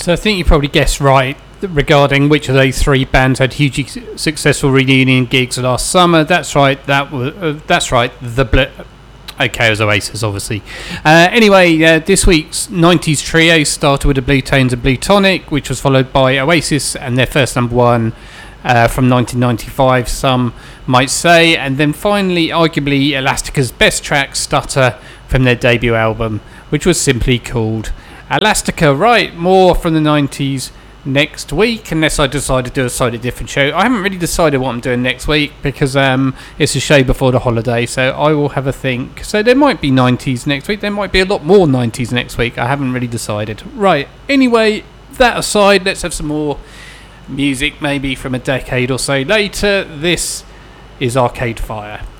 So I think you probably guessed right regarding which of those three bands had hugely successful reunion gigs last summer. That's right. That's right. Okay, it was Oasis, obviously. Anyway, this week's 90s trio started with the Blue Tones and Blue Tonic, which was followed by Oasis and their first number one from 1995, some might say, and then finally, arguably, Elastica's best track, Stutter, from their debut album, which was simply called Elastica. Right, more from the 90s next week, unless I decide to do a slightly different show. I haven't really decided what I'm doing next week because it's a show before the holiday, so I will have a think. So there might be 90s next week, there might be a lot more 90s next week. I haven't really decided. Right, anyway, that aside, let's have some more music maybe from a decade or so later. This is Arcade Fire.